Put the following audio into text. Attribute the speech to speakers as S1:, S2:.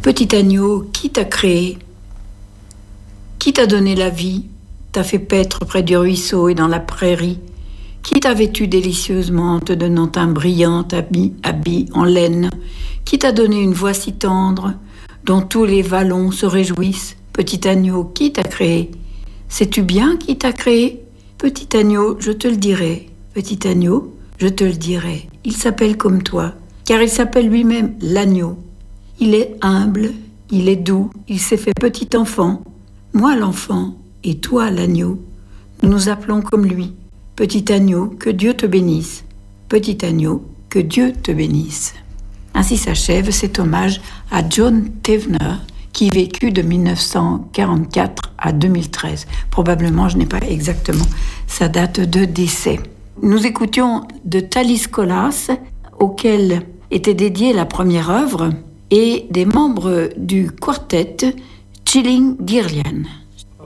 S1: Petit agneau, qui t'a créé? Qui t'a donné la vie, t'a fait paître près du ruisseau et dans la prairie? Qui t'a vêtu délicieusement en te donnant un brillant habit en laine? Qui t'a donné une voix si tendre, dont tous les vallons se réjouissent? Petit agneau, qui t'a créé? Sais-tu bien qui t'a créé? Petit agneau, je te le dirai. Petit agneau, je te le dirai. Il s'appelle comme toi, car il s'appelle lui-même l'agneau. Il est humble, il est doux, il s'est fait petit enfant. Moi l'enfant, et toi l'agneau. Nous nous appelons comme lui. Petit agneau, que Dieu te bénisse. Petit agneau, que Dieu te bénisse. Ainsi s'achève cet hommage à John Tavener, qui vécut de 1944 à 2013. Probablement, je n'ai pas exactement sa date de décès. Nous écoutions de Thalis Kolas, auquel était dédiée la première œuvre, et des membres du quartet Chilling Girlian.